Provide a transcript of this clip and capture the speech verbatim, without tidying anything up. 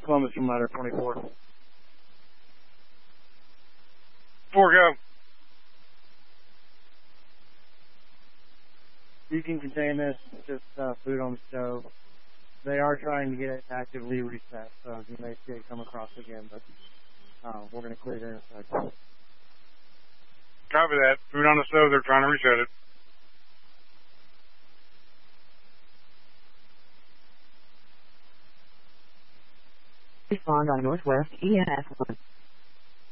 Columbus from ladder twenty-four. Four, go. You can contain this, just uh, food on the stove. They are trying to get it actively reset, so you may see it come across again, but uh, we're going to clear it in a second. Copy that. Food on the stove, they're trying to reset it. Respond on Northwest E N S one.